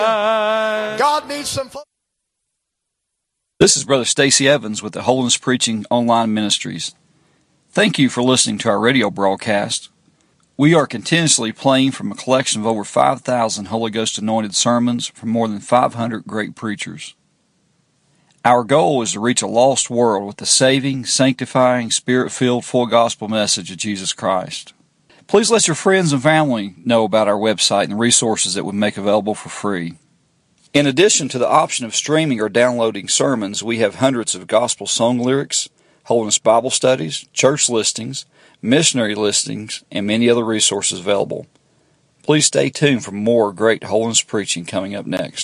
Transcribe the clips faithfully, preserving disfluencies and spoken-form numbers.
God needs some folks. This is Brother Stacy Evans with the Holiness Preaching Online Ministries. Thank you for listening to our radio broadcast. We are continuously playing from a collection of over five thousand Holy Ghost anointed sermons from more than five hundred great preachers. Our goal is to reach a lost world with the saving, sanctifying, spirit-filled, full gospel message of Jesus Christ. Please let your friends and family know about our website and the resources that we make available for free. In addition to the option of streaming or downloading sermons, we have hundreds of gospel song lyrics, Holiness Bible studies, church listings, missionary listings, and many other resources available. Please stay tuned for more great holiness preaching coming up next.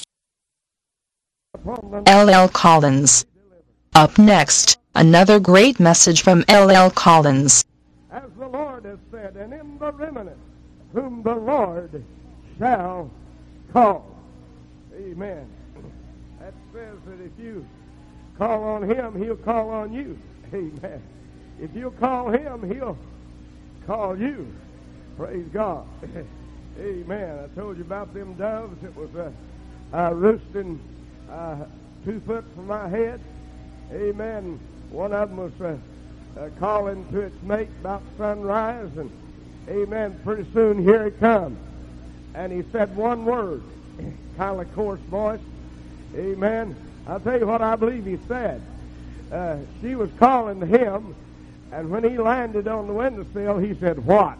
L L Collins. Up next, another great message from L L Collins. As the Lord has said, and in the remnant whom the Lord shall call. Amen. That says that if you call on him, he'll call on you. Amen. If you call him, he'll call you. Praise God. Amen. I told you about them doves. It was uh, uh, roosting uh, two foot from my head. Amen. One of them was uh, uh, calling to its mate about sunrise. And amen. Pretty soon here he comes. And he said one word. Kind of coarse voice. Amen. I'll tell you what I believe he said. Uh, she was calling to him, and when he landed on the windowsill, he said, "What?"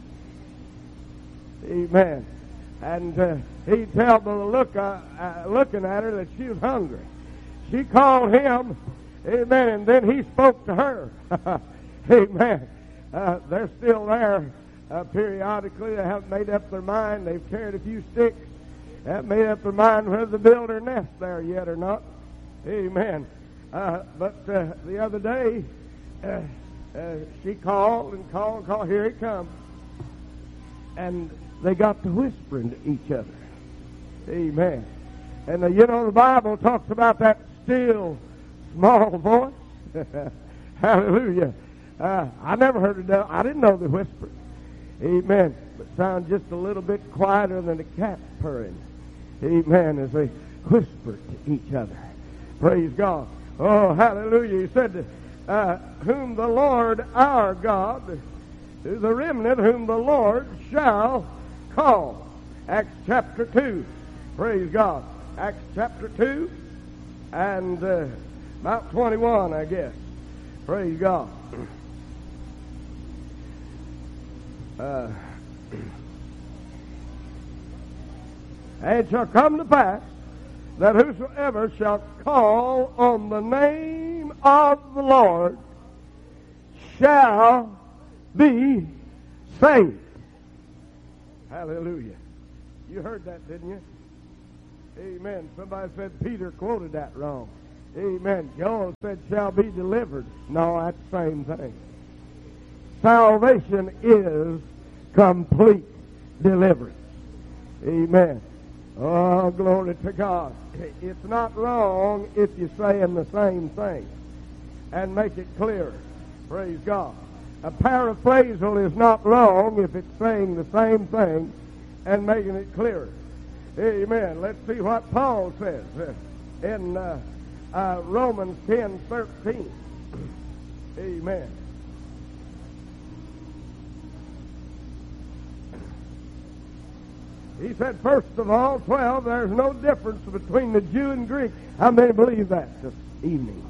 Amen. And uh, he told by the look, uh, uh, looking at her that she was hungry. She called him, amen, and then he spoke to her. Amen. Uh, they're still there uh, periodically. They haven't made up their mind. They've carried a few sticks. That made up their mind whether to build their nest there yet or not. Amen. Uh, but uh, the other day, uh, uh, she called and called and called. Here he comes. And they got to whispering to each other. Amen. And uh, you know, the Bible talks about that still, small voice. Hallelujah. Uh, I never heard it. I didn't know they whispered. Amen. But sound just a little bit quieter than a cat purring. Amen. As they whispered to each other. Praise God. Oh, hallelujah. He said, uh, whom the Lord our God, to the remnant whom the Lord shall call. Acts chapter two. Praise God. Acts chapter two and uh, about twenty-one, I guess. Praise God. Uh, and it shall come to pass that whosoever shall call on the name of the Lord shall be saved. Hallelujah. You heard that, didn't you? Amen. Somebody said Peter quoted that wrong. Amen. Joel said shall be delivered. No, that's the same thing. Salvation is complete deliverance. Amen. Oh, glory to God. It's not wrong if you're saying the same thing and make it clearer. Praise God. A paraphrasal is not wrong if it's saying the same thing and making it clearer. Amen. Let's see what Paul says in uh, uh, Romans ten thirteen. Amen. He said, first of all, twelve, there's no difference between the Jew and Greek. How many believe that this evening?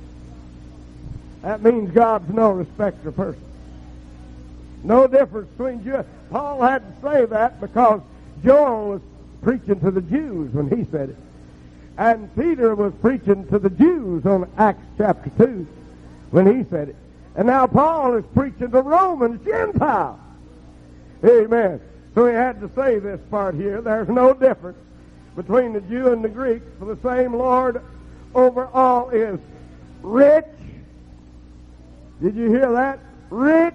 That means God's no respecter of persons. No difference between Jew. Paul had to say that because Joel was preaching to the Jews when he said it. And Peter was preaching to the Jews on Acts chapter two when he said it. And now Paul is preaching to Romans, Gentiles. Amen. So he had to say this part here. There's no difference between the Jew and the Greek, for the same Lord over all is rich. Did you hear that? Rich.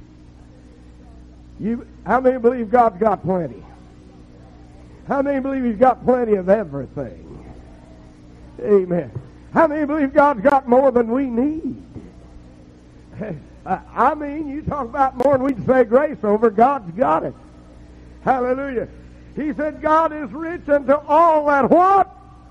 You, how many believe God's got plenty? How many believe He's got plenty of everything? Amen. How many believe God's got more than we need? I mean, you talk about more than we can say grace over, God's got it. Hallelujah. He said, God is rich unto all that what?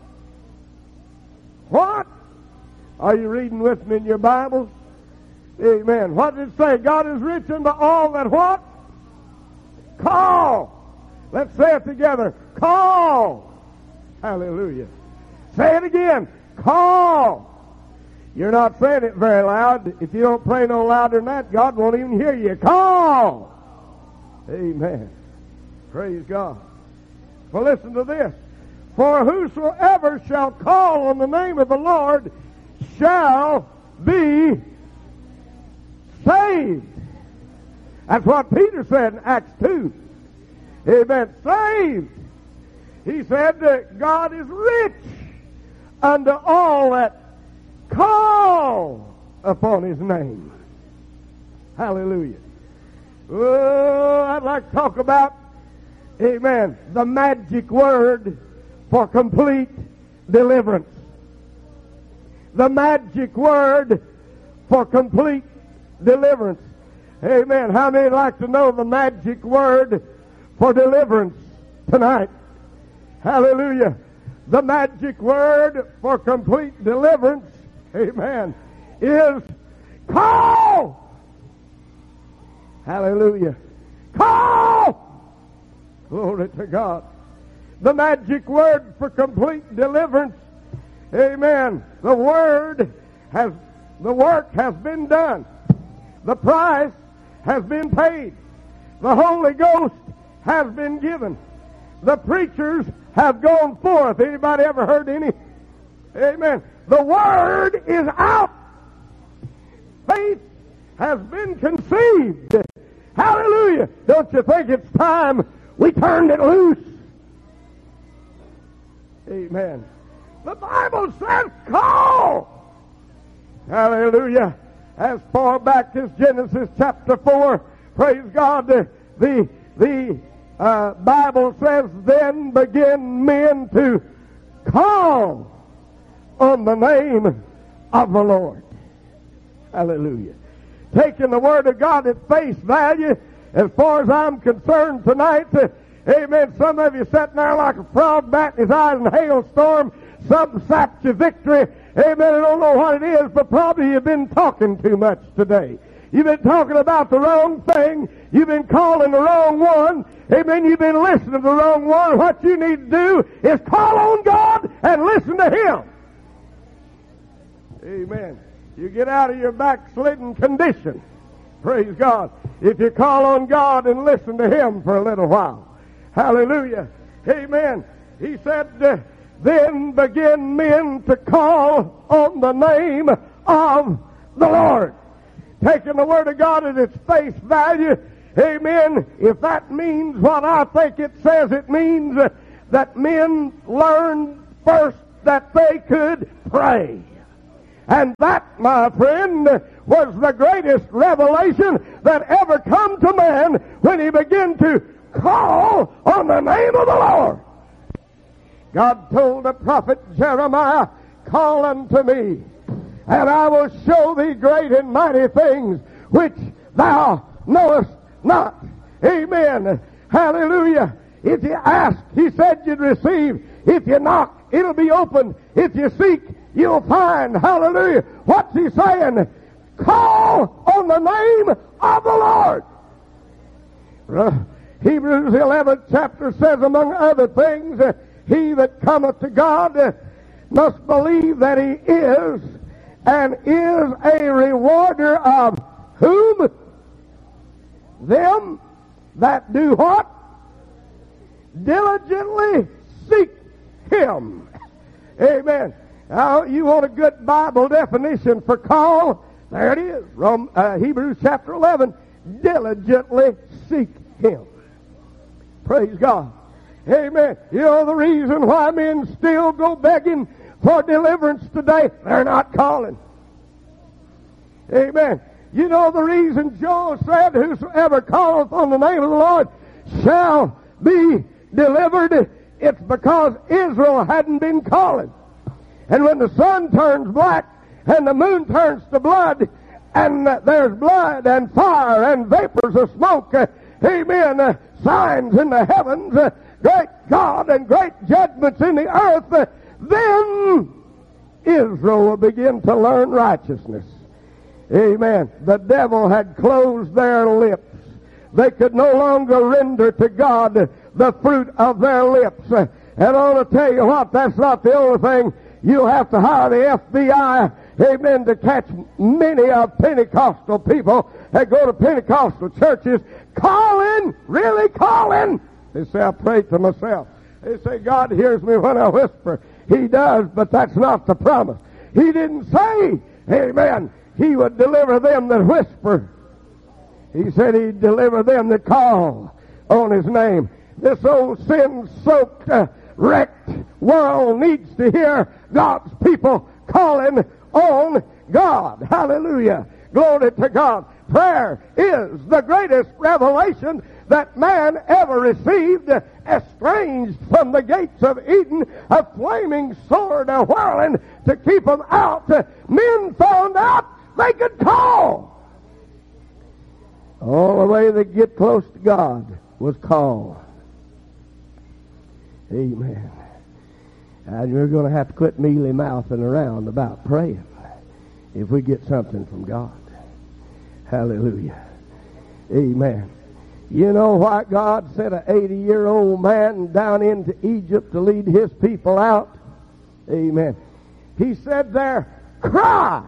What? Are you reading with me in your Bibles? Amen. What did it say? God is rich unto all that what? Call. Let's say it together. Call. Hallelujah. Say it again. Call. You're not saying it very loud. If you don't pray no louder than that, God won't even hear you. Call. Amen. Praise God. Well, listen to this. For whosoever shall call on the name of the Lord shall be saved. That's what Peter said in Acts two. Amen. Saved. He said that God is rich unto all that call upon His name. Hallelujah. Oh, I'd like to talk about, amen, the magic word for complete deliverance. The magic word for complete deliverance. Amen. How many would like to know the magic word for deliverance tonight? Hallelujah. The magic word for complete deliverance, amen, is call. Hallelujah. Call. Glory to God. The magic word for complete deliverance, amen. The word has, the work has been done. The price has been paid. The Holy Ghost has been given. The preachers have gone forth. Anybody ever heard any? Amen. The word is out. Faith has been conceived. Hallelujah. Don't you think it's time we turned it loose? Amen. The Bible says call. Hallelujah. As far back as Genesis chapter four, praise God, the, the, the uh, Bible says, then begin men to call on the name of the Lord. Hallelujah. Taking the Word of God at face value, as far as I'm concerned tonight, uh, amen, some of you sitting there like a frog batting his eyes in a hailstorm, some sapped your victory. Amen. I don't know what it is, but probably you've been talking too much today. You've been talking about the wrong thing. You've been calling the wrong one. Amen. You've been listening to the wrong one. What you need to do is call on God and listen to Him. Amen. You get out of your backslidden condition. Praise God. If you call on God and listen to Him for a little while. Hallelujah. Amen. He said, uh, then begin men to call on the name of the Lord. Taking the Word of God at its face value, amen, if that means what I think it says it means, uh, that men learned first that they could pray. And that, my friend, was the greatest revelation that ever come to man when he began to call on the name of the Lord. God told the prophet Jeremiah, call unto me, and I will show thee great and mighty things which thou knowest not. Amen. Hallelujah. If you ask, he said you'd receive. If you knock, it'll be open. If you seek, you'll find. Hallelujah. What's he saying? Call on the name of the Lord. Uh, Hebrews eleventh chapter says, among other things, uh, he that cometh to God uh, must believe that he is, and is a rewarder of whom? Them that do what? Diligently seek him. Amen. Now, you want a good Bible definition for call? There it is. Rome, uh, Hebrews chapter eleven. Diligently seek him. Praise God. Amen. You know the reason why men still go begging for deliverance today? They're not calling. Amen. You know the reason Joel said, whosoever calleth on the name of the Lord shall be delivered? It's because Israel hadn't been calling. And when the sun turns black and the moon turns to blood, and uh, there's blood and fire and vapors of smoke, uh, amen, uh, signs in the heavens, uh, great God and great judgments in the earth, then Israel will begin to learn righteousness. Amen. The devil had closed their lips. They could no longer render to God the fruit of their lips. And I want to tell you what, that's not the only thing. You'll have to hire the F B I, amen, to catch many of Pentecostal people that go to Pentecostal churches calling, really calling. They say, I pray to myself. They say, God hears me when I whisper. He does, but that's not the promise. He didn't say, amen, He would deliver them that whisper. He said He'd deliver them that call on His name. This old sin-soaked, uh, wrecked world needs to hear God's people calling on God. Hallelujah. Glory to God. Prayer is the greatest revelation that man ever received, estranged from the gates of Eden, a flaming sword a whirling to keep them out. Men found out they could call. All the way they get close to God was call. Amen. And we're going to have to quit mealy-mouthing around about praying if we get something from God. Hallelujah. Amen. You know why God sent an eighty-year-old man down into Egypt to lead His people out? Amen. He said there, cry.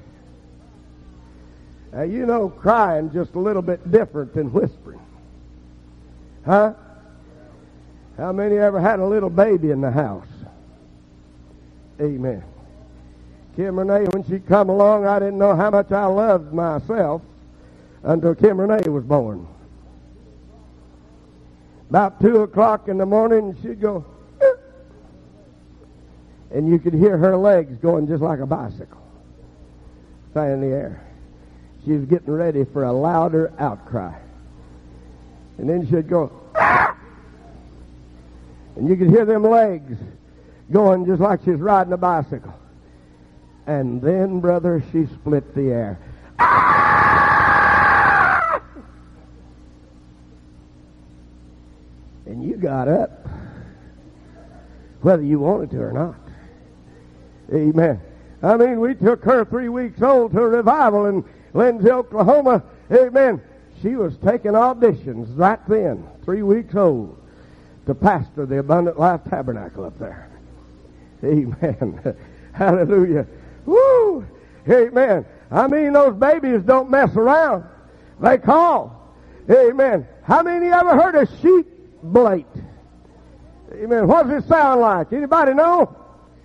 Now, you know crying just a little bit different than whispering. Huh? How many ever had a little baby in the house? Amen. Kim Renee, when she come along, I didn't know how much I loved myself until Kim Renee was born. About two o'clock in the morning, she'd go, eh, and you could hear her legs going just like a bicycle, flying in the air. She was getting ready for a louder outcry. And then she'd go, ah! And you could hear them legs going just like she was riding a bicycle. And then, brother, she split the air. Ah! And you got up, whether you wanted to or not. Amen. I mean, we took her three weeks old to a revival in Lindsay, Oklahoma. Amen. She was taking auditions right then, three weeks old, to pastor the Abundant Life Tabernacle up there. Amen. Hallelujah. Woo! Amen. I mean, those babies don't mess around. They call. Amen. How many ever heard a sheep blate? Amen. What does it sound like? Anybody know?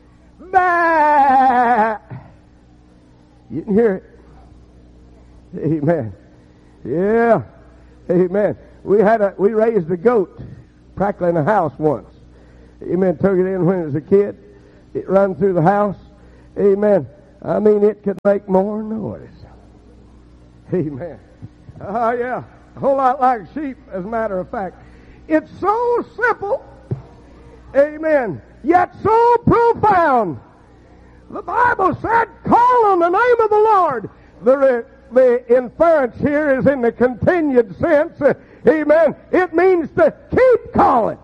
Bah! You can hear it. Amen. Yeah. Amen. We had a we raised a goat practically in the house once. Amen. Took it in when it was a kid. It run through the house. Amen. I mean, it could make more noise. Amen. Oh, yeah. A whole lot like sheep, as a matter of fact. It's so simple. Amen. Yet so profound. The Bible said, call on the name of the Lord. The, the inference here is in the continued sense. Uh, amen. It means to keep calling.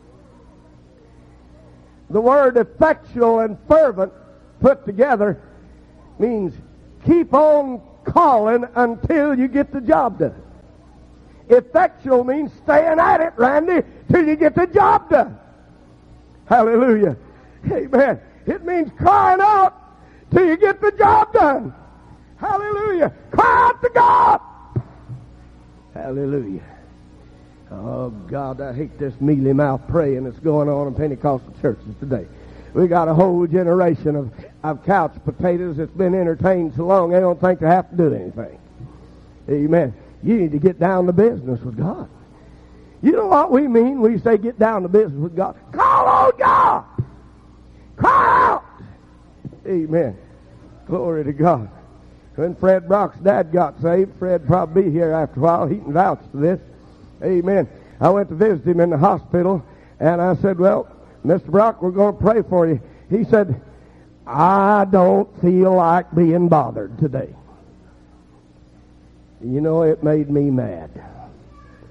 The word effectual and fervent put together means keep on calling until you get the job done. Effectual means staying at it, Randy, till you get the job done. Hallelujah. Amen. It means crying out till you get the job done. Hallelujah. Cry out to God. Hallelujah. Oh, God, I hate this mealy mouth praying that's going on in Pentecostal churches today. We got a whole generation of, of couch potatoes that's been entertained so long they don't think they have to do anything. Amen. You need to get down to business with God. You know what we mean? We say get down to business with God. Call on God. Cry out. Amen. Glory to God. When Fred Brock's dad got saved, Fred probably be here after a while. He can vouch for this. Amen. I went to visit him in the hospital, and I said, well, Mister Brock, we're going to pray for you. He said, I don't feel like being bothered today. You know, it made me mad.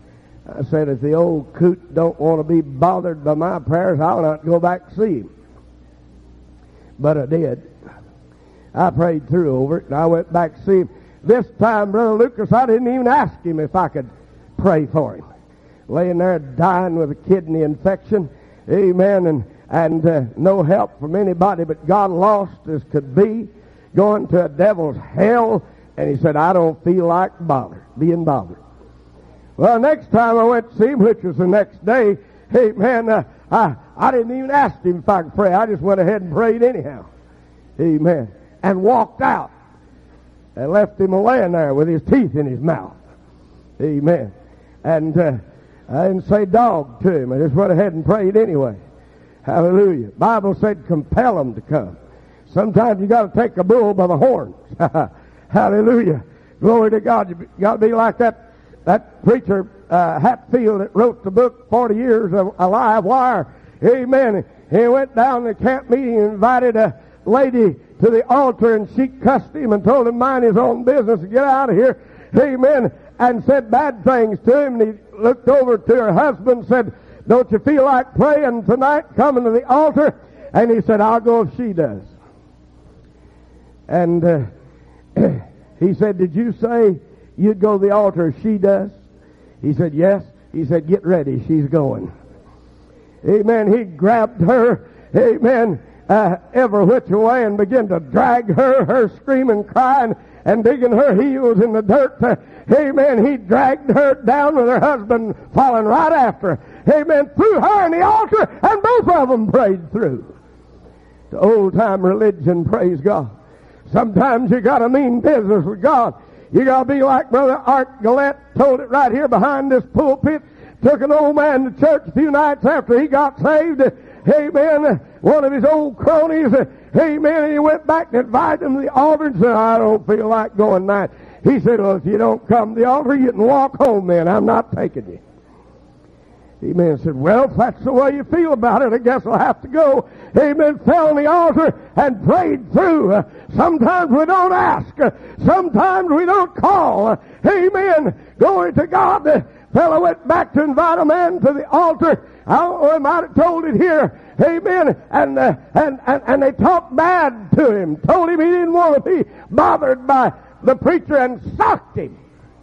I said, if the old coot don't want to be bothered by my prayers, I'll not go back to see him. But I did. I prayed through over it, and I went back to see him. This time, Brother Lucas, I didn't even ask him if I could pray for him. Laying there dying with a kidney infection, amen, and, and uh, no help from anybody but God, lost as could be, going to a devil's hell, and he said, I don't feel like bothered, being bothered. Well, next time I went to see him, which was the next day, amen, uh, I, I didn't even ask him if I could pray. I just went ahead and prayed anyhow, amen, and walked out. And left him laying there with his teeth in his mouth. Amen. And uh, I didn't say dog to him. I just went ahead and prayed anyway. Hallelujah. Bible said compel them to come. Sometimes you got to take a bull by the horns. Hallelujah. Glory to God. You got to be like that that preacher uh, Hatfield that wrote the book forty years of a Live Wire. Amen. He went down to the camp meeting and invited a lady to the altar, and she cussed him and told him mind his own business and get out of here. Amen. And said bad things to him. And he looked over to her husband and said, don't you feel like praying tonight, coming to the altar? And he said, I'll go if she does. And uh, he said, did you say you'd go to the altar if she does? He said, yes. He said, get ready, she's going. Amen. He grabbed her, amen, Uh, every which way and began to drag her, her screaming, crying, and digging her heels in the dirt. Uh, amen. He dragged her down with her husband following right after her. Amen. Threw her in the altar, and both of them prayed through. The old-time religion, praise God. Sometimes you got to mean business with God. You got to be like Brother Art Gillette told it right here behind this pulpit. Took an old man to church a few nights after he got saved. Amen. One of his old cronies, amen, and he went back and invited him to the altar and said, I don't feel like going tonight. He said, well, if you don't come to the altar, you can walk home then. I'm not taking you. Amen. Said, well, if that's the way you feel about it, I guess I'll have to go. Amen. Fell on the altar and prayed through. Uh, sometimes we don't ask. Uh, sometimes we don't call. Uh, amen. Glory to God. The fellow went back to invite a man to the altar. I might have told it here. Amen. And, uh, and, and, and they talked bad to him. Told him he didn't want to be bothered by the preacher and socked him.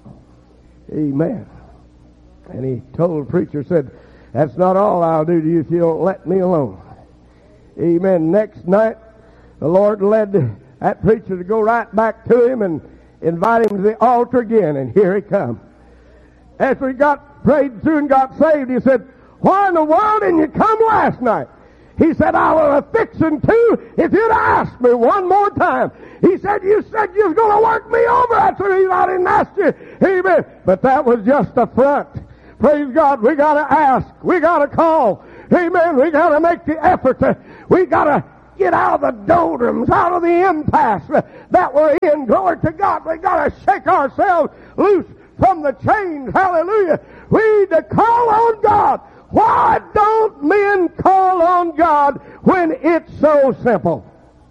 Amen. And he told the preacher, said, that's not all I'll do to you if you don't let me alone. Amen. Next night, the Lord led that preacher to go right back to him and invite him to the altar again. And here he come. After he got prayed through and got saved, he said, why in the world didn't you come last night? He said, I was a fixin' to if you'd asked me one more time. He said, you said you was going to work me over. That's the reason I didn't ask you. Amen. But that was just a front. Praise God. We got to ask. We got to call. Amen. We got to make the effort. To, we got to get out of the doldrums, out of the impasse that we're in. Glory to God. We got to shake ourselves loose from the chains. Hallelujah. We need to call on God. Why don't men call on God when it's so simple?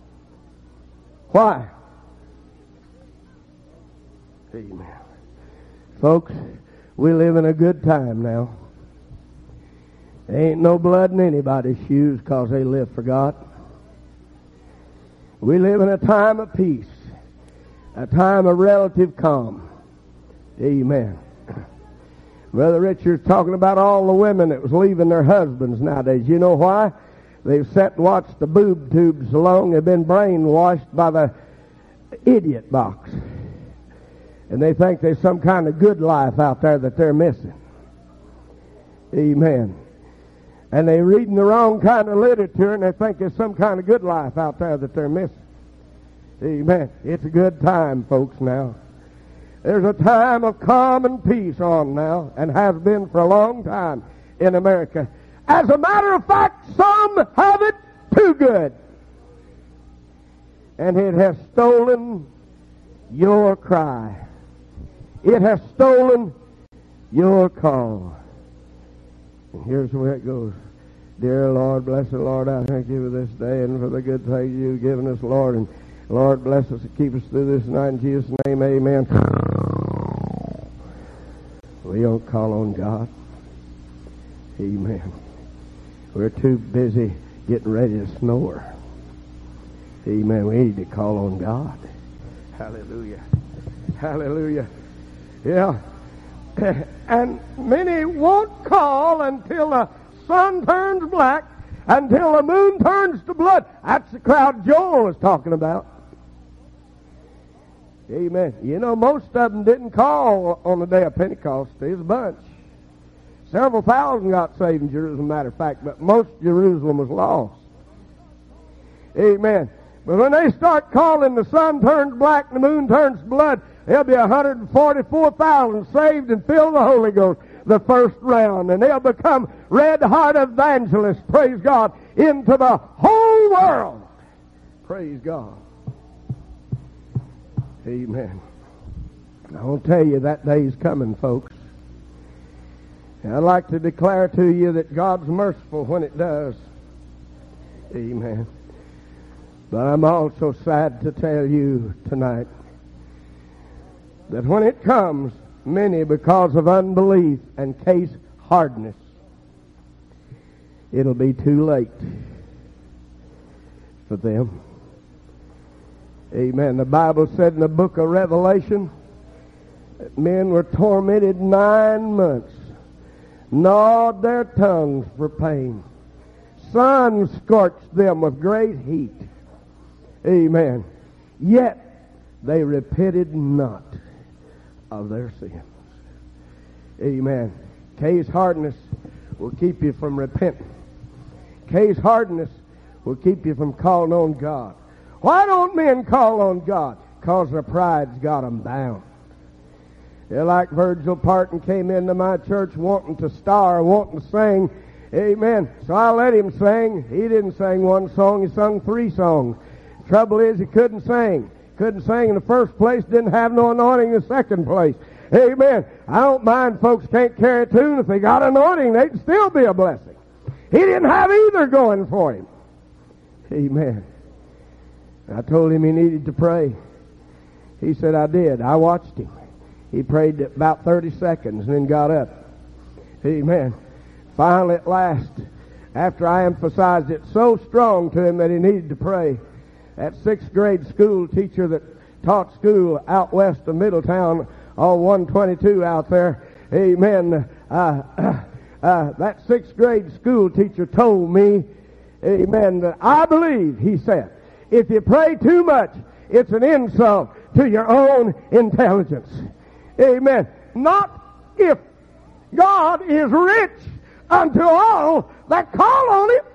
Why? Amen. Folks, we live in a good time now. There ain't no blood in anybody's shoes because they live for God. We live in a time of peace, a time of relative calm. Amen. Brother Richard's talking about all the women that was leaving their husbands nowadays. You know why? They've sat and watched the boob tubes so long. They've been brainwashed by the idiot box. And they think there's some kind of good life out there that they're missing. Amen. And they're reading the wrong kind of literature, and they think there's some kind of good life out there that they're missing. Amen. It's a good time, folks, now. There's a time of calm and peace on now, and has been for a long time in America. As a matter of fact, some have it too good. And it has stolen your cry. It has stolen your call. And here's the way it goes. Dear Lord, blessed Lord, I thank you for this day and for the good things you've given us, Lord. And Lord, bless us and keep us through this night. In Jesus' name, amen. We don't call on God. Amen. We're too busy getting ready to snore. Amen. We need to call on God. Hallelujah. Hallelujah. Yeah. And many won't call until the sun turns black, until the moon turns to blood. That's the crowd Joel was talking about. Amen. You know, most of them didn't call on the day of Pentecost. There's a bunch. Several thousand got saved in Jerusalem, matter of fact, but most Jerusalem was lost. Amen. But when they start calling, the sun turns black and the moon turns blood, there'll be one hundred forty-four thousand saved and filled with the Holy Ghost the first round. And they'll become red-heart evangelists, praise God, into the whole world. Praise God. Amen. I will tell you that day's coming, folks. And I'd like to declare to you that God's merciful when it does. Amen. But I'm also sad to tell you tonight that when it comes, many, because of unbelief and case hardness, it'll be too late for them. Amen. The Bible said in the book of Revelation that men were tormented nine months, gnawed their tongues for pain. Sun scorched them with great heat. Amen. Yet they repented not of their sins. Amen. Case hardness will keep you from repenting. Case hardness will keep you from calling on God. Why don't men call on God? Because their pride's got them bound. They're like Virgil Parton came into my church wanting to star, wanting to sing. Amen. So I let him sing. He didn't sing one song. He sung three songs. Trouble is, he couldn't sing. Couldn't sing in the first place, didn't have no anointing in the second place. Amen. I don't mind folks can't carry a tune. If they got anointing, they'd still be a blessing. He didn't have either going for him. Amen. I told him he needed to pray. He said, I did. I watched him. He prayed about thirty seconds and then got up. Amen. Finally, at last, after I emphasized it so strong to him that he needed to pray, that sixth grade school teacher that taught school out west of Middletown on one twenty-two out there, amen, uh, uh, uh, that sixth grade school teacher told me, amen, that I believe, he said, if you pray too much, it's an insult to your own intelligence. Amen. Not if God is rich unto all that call on him.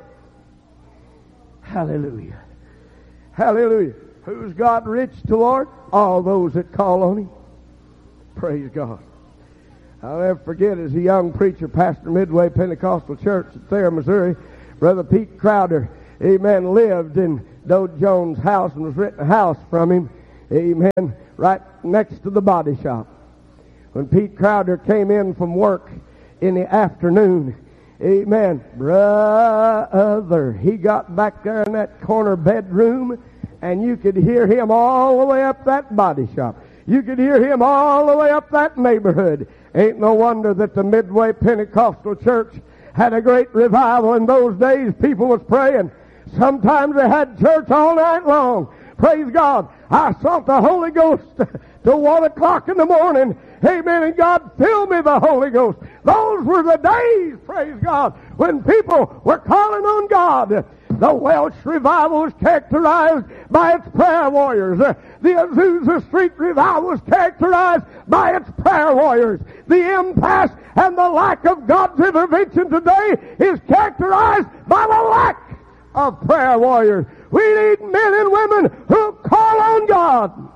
Hallelujah. Hallelujah. Who's God rich toward? All those that call on him. Praise God. I'll never forget, as a young preacher, pastor Midway Pentecostal Church at Thayer, Missouri, Brother Pete Crowder, amen, lived in Dode Jones' house and was renting a house from him, amen, right next to the body shop. When Pete Crowder came in from work in the afternoon, amen, brother, he got back there in that corner bedroom and you could hear him all the way up that body shop. You could hear him all the way up that neighborhood. Ain't no wonder that the Midway Pentecostal Church had a great revival in those days. People was praying. Sometimes they had church all night long. Praise God. I sought the Holy Ghost till one o'clock in the morning. Amen. And God filled me the Holy Ghost. Those were the days, praise God, when people were calling on God. The Welsh revival was characterized by its prayer warriors. The Azusa Street revival was characterized by its prayer warriors. The impasse and the lack of God's intervention today is characterized by the lack of prayer warriors. We need men and women who call on God.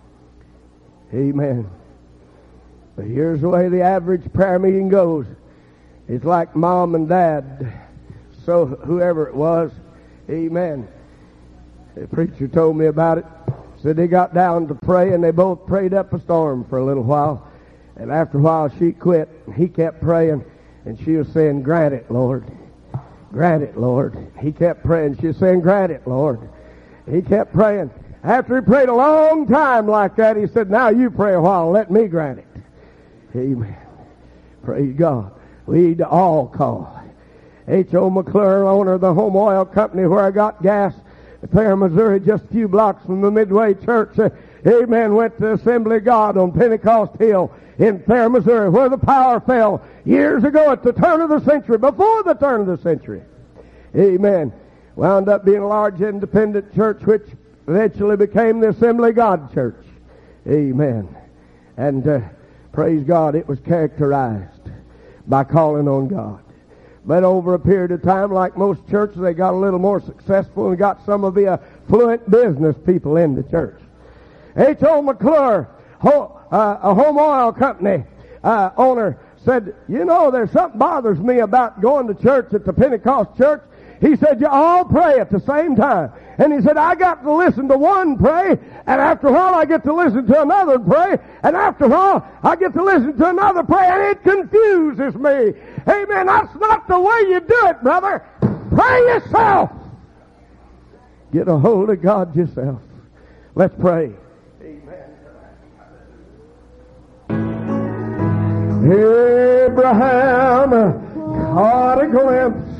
Amen. But here's the way the average prayer meeting goes. It's like mom and dad, so whoever it was, amen. The preacher told me about it. Said they got down to pray and they both prayed up a storm for a little while. And after a while she quit and he kept praying and she was saying, grant it, Lord. Grant it, Lord. He kept praying. She was saying, grant it, Lord. He kept praying. After he prayed a long time like that, he said, now you pray a while. Let me grant it. Amen. Praise God. We need to all call. H O McClure, owner of the Home Oil Company where I got gas, Fair, Missouri, just a few blocks from the Midway Church. Uh, amen. Went to Assembly of God on Pentecost Hill in Fair, Missouri, where the power fell years ago at the turn of the century, before the turn of the century. Amen. Wound up being a large independent church, which eventually became the Assembly of God Church. Amen. And uh, praise God, it was characterized by calling on God. But over a period of time, like most churches, they got a little more successful and got some of the affluent business people in the church. H O McClure, ho, uh, a home oil company uh, owner, said, you know, there's something bothers me about going to church at the Pentecost church. He said, you all pray at the same time. And he said, I got to listen to one pray, and after a while I get to listen to another pray, and after a while I get to listen to another pray, and it confuses me. Amen. That's not the way you do it, brother. Pray yourself. Get a hold of God yourself. Let's pray. Amen. Abraham caught a glimpse